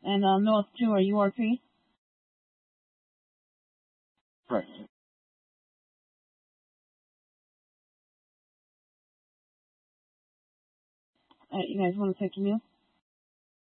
And North 2, are you RP? Correct. You guys want to take a meal?